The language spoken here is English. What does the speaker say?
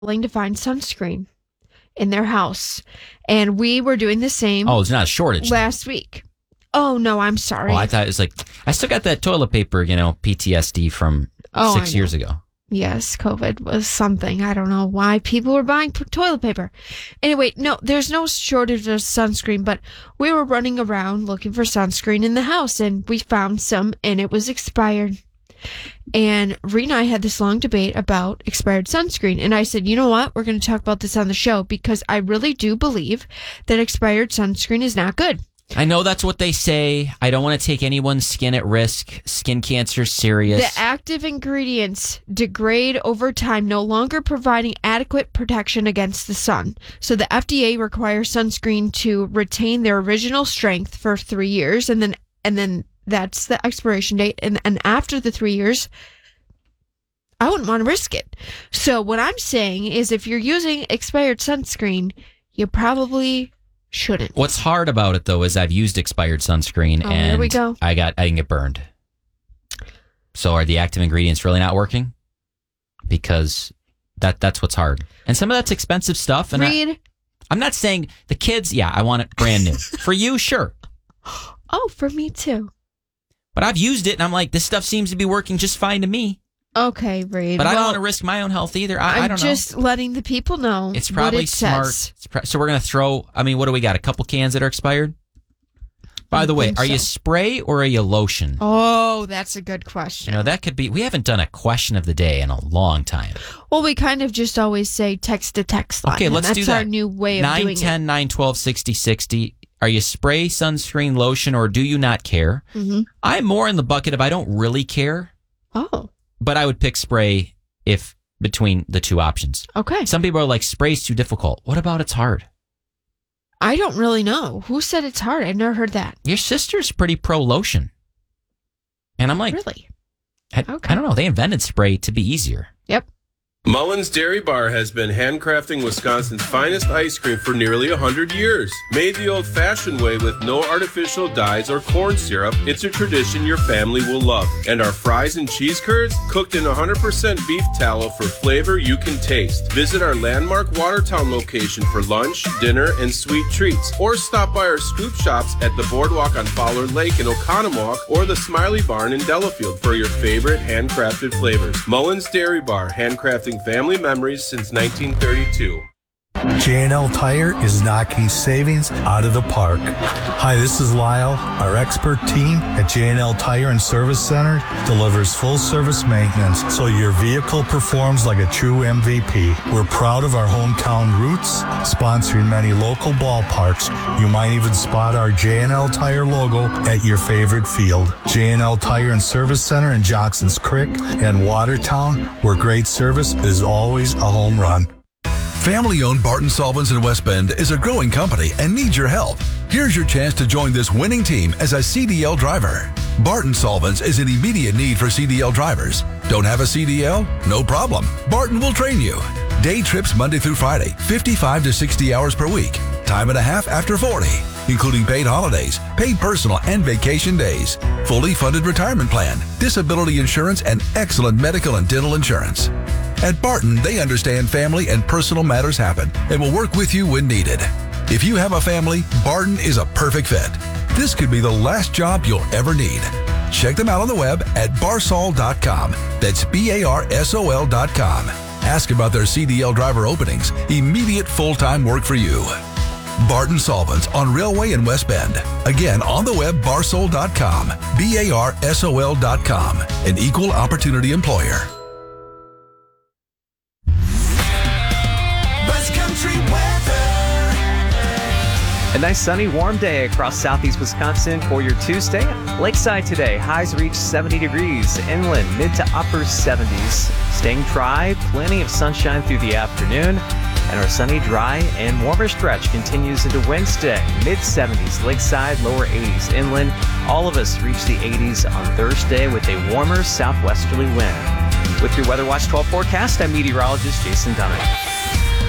to find sunscreen in their house. And we were doing the same. Oh, it's not a shortage. Last week. Oh, no, I'm sorry. Oh, I thought it was like, I still got that toilet paper, PTSD from 6 years ago. Yes, COVID was something. I don't know why people were buying toilet paper. Anyway, no, there's no shortage of sunscreen, but we were running around looking for sunscreen in the house, and we found some, and it was expired. And Ree and I had this long debate about expired sunscreen. And I said, you know what? We're going to talk about this on the show because I really do believe that expired sunscreen is not good. I know that's what they say. I don't want to take anyone's skin at risk. Skin cancer is serious. The active ingredients degrade over time, no longer providing adequate protection against the sun. So the FDA requires sunscreen to retain their original strength for 3 years, and then that's the expiration date. And after the 3 years, I wouldn't want to risk it. So what I'm saying is if you're using expired sunscreen, you probably shouldn't. What's hard about it, though, is I've used expired sunscreen, and here we go. I didn't get burned. So are the active ingredients really not working? Because that's what's hard. And some of that's expensive stuff. And I'm not saying the kids, I want it brand new. For you, sure. Oh, for me too. But I've used it, and I'm like, this stuff seems to be working just fine to me. Okay, Reed. But I don't want to risk my own health either. I don't know. I'm just letting the people know. It's probably what it smart. Says. So we're going to throw, what do we got? A couple cans that are expired? By the way, are you spray or are you lotion? Oh, that's a good question. That could be, we haven't done a question of the day in a long time. Well, we kind of just always say text to text line. Okay, let's do that. That's our new way of doing it. 910 912 6060. Are you spray, sunscreen, lotion, or do you not care? Mm-hmm. I'm more in the bucket of I don't really care. Oh. But I would pick spray if between the two options. Okay. Some people are like, spray's too difficult. What about it's hard? I don't really know. Who said it's hard? I've never heard that. Your sister's pretty pro lotion. And I'm like, really? I don't know. They invented spray to be easier. Yep. Mullins Dairy Bar has been handcrafting Wisconsin's finest ice cream for nearly 100 years. Made the old-fashioned way with no artificial dyes or corn syrup, it's a tradition your family will love. And our fries and cheese curds, cooked in 100% beef tallow for flavor you can taste. Visit our landmark Watertown location for lunch, dinner, and sweet treats. Or stop by our scoop shops at the Boardwalk on Fowler Lake in Oconomowoc or the Smiley Barn in Delafield for your favorite handcrafted flavors. Mullins Dairy Bar, handcrafting family memories since 1932. J&L Tire is knocking savings out of the park. Hi, this is Lyle. Our expert team at J&L Tire and Service Center delivers full service maintenance so your vehicle performs like a true MVP. We're proud of our hometown roots, sponsoring many local ballparks. You might even spot our J&L Tire logo at your favorite field. J&L Tire and Service Center in Johnson's Creek and Watertown, where great service is always a home run. Family-owned Barton Solvents in West Bend is a growing company and needs your help. Here's your chance to join this winning team as a CDL driver. Barton Solvents is in immediate need for CDL drivers. Don't have a CDL? No problem. Barton will train you. Day trips Monday through Friday, 55 to 60 hours per week. Time and a half after 40, including paid holidays, paid personal and vacation days, fully funded retirement plan, disability insurance, and excellent medical and dental insurance. At Barton, they understand family and personal matters happen and will work with you when needed. If you have a family, Barton is a perfect fit. This could be the last job you'll ever need. Check them out on the web at barsol.com. That's BARSOL.com. Ask about their CDL driver openings. Immediate full-time work for you. Barton Solvents on Railway in West Bend. Again, on the web, barsol.com. BARSOL.com. An equal opportunity employer. A nice sunny, warm day across southeast Wisconsin for your Tuesday. Lakeside today, highs reach 70 degrees. Inland, mid to upper 70s. Staying dry, plenty of sunshine through the afternoon. And our sunny, dry, and warmer stretch continues into Wednesday. Mid-70s, lakeside, lower 80s. Inland, all of us reach the 80s on Thursday with a warmer southwesterly wind. With your Weather Watch 12 forecast, I'm meteorologist Jason Dunning.